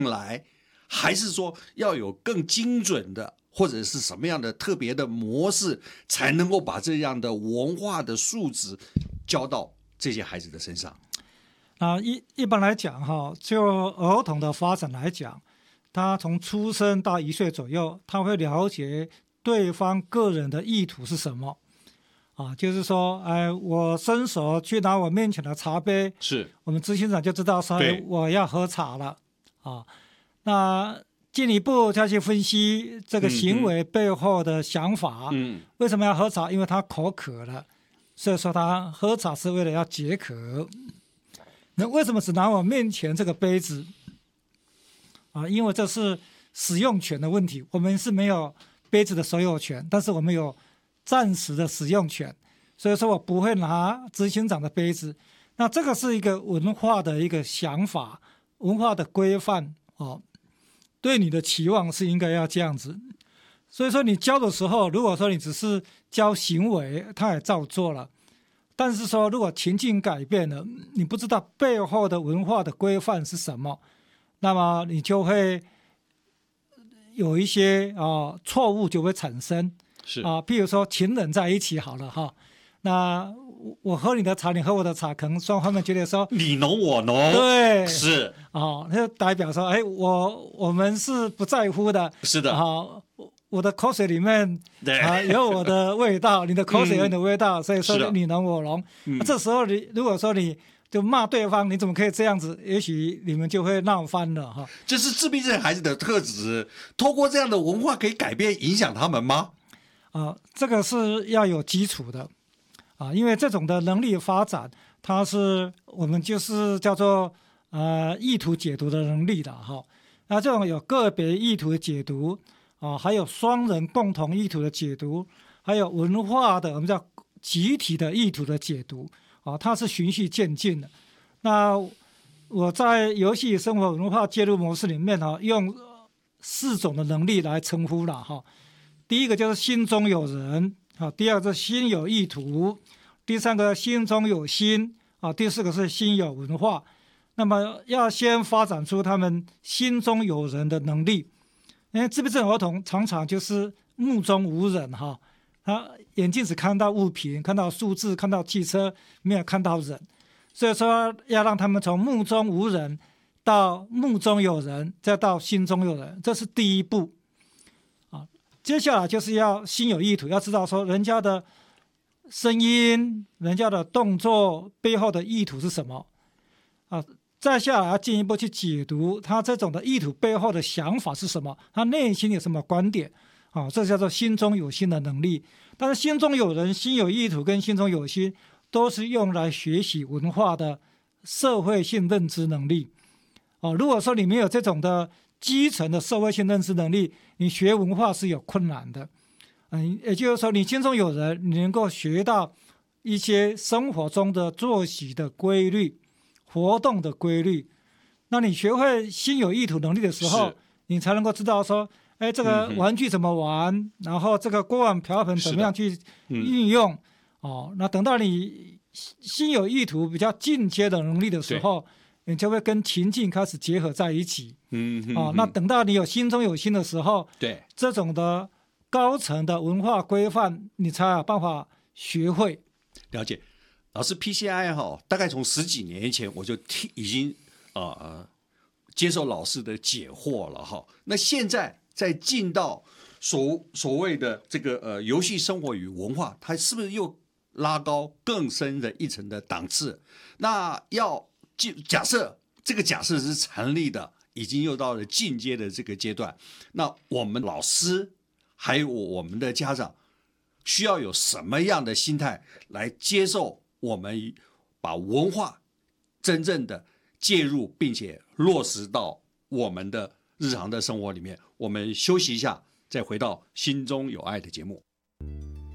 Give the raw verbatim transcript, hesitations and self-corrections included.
来，还是说要有更精准的，或者是什么样的特别的模式，才能够把这样的文化的素质教到这些孩子的身上？ 啊，一一般来讲哈，就儿童的发展来讲，他从出生到一岁左右，他会了解对方个人的意图是什么。啊，就是说，哎，我伸手去拿我面前的茶杯， 是我们执行长就知道说，哎，我要喝茶了。啊，那进一步再去分析这个行为背后的想法。嗯，为什么要喝茶？因为他口渴了，所以说他喝茶是为了要解渴。那为什么只拿我面前这个杯子？啊，因为这是使用权的问题，我们是没有杯子的所有权，但是我们有暂时的使用权，所以说我不会拿执行长的杯子。那这个是一个文化的一个想法，文化的规范哦，对你的期望是应该要这样子。所以说你教的时候，如果说你只是教行为，他也照做了。但是说，如果情境改变了，你不知道背后的文化的规范是什么，那么你就会有一些啊错误就会产生。 是啊，譬如说情人在一起好了哈，那我喝你的茶，你喝我的茶，可能双方们觉得说你浓我浓， 对， 是啊，那就代表说，哎，我我们是不在乎的， 是的， 啊。我的口水里面对啊有我的味道，你的口水有你的味道，嗯、所以说你浓我浓。嗯、这时候你如果说你就骂对方，你怎么可以这样子？也许你们就会闹翻了哈。 这是自闭症孩子的特质，透过这样的文化可以改变影响他们吗？ 啊，这个是要有基础的啊，因为这种的能力发展，它是我们就是叫做呃意图解读的能力的哈。那这种有个别意图的解读。啊，还有双人共同意图的解读，还有文化的我们叫集体的意图的解读，啊，它是循序渐进的。那我在游戏生活文化介入模式里面哈、啊，用四种的能力来称呼了哈。第一个就是心中有人，啊，第二个是心有意图，第三个心中有心，啊，第四个是心有文化。那么要先发展出他们心中有人的能力。因为自闭症儿童常常就是目中无人哈，他眼睛只看到物品，看到数字，看到汽车，没有看到人，所以说要让他们从目中无人到目中有人，再到心中有人，这是第一步啊。接下来就是要心有意图，要知道说人家的声音、人家的动作背后的意图是什么啊。再下来要进一步去解读他这种的意图背后的想法是什么，他内心有什么观点啊？这叫做心中有心的能力。但是心中有人、心有意图跟心中有心都是用来学习文化的社会性认知能力啊。如果说你没有这种的基层的社会性认知能力，你学文化是有困难的。嗯，也就是说你心中有人，你能够学到一些生活中的作息的规律。活动的规律，那你学会心有意图能力的时候，你才能够知道说，哎，这个玩具怎么玩，嗯、然后这个锅碗瓢盆怎么样去运用，嗯、哦，那等到你心有意图比较进阶的能力的时候，你就会跟情境开始结合在一起，嗯，哦，那等到你有心中有心的时候， 对，这种的高层的文化规范，你才有办法学会。 了解。老师 P C I 哈，大概从十几年前我就听已经啊、呃、接受老师的解惑了哈。那现在再进到所所谓的这个呃游戏生活与文化，它是不是又拉高更深的一层的档次？那要假设这个假设是成立的，已经又到了进阶的这个阶段，那我们老师还有我们的家长需要有什么样的心态来接受？我们把文化真正的介入，并且落实到我们的日常的生活里面。我们休息一下，再回到心中有爱的节目。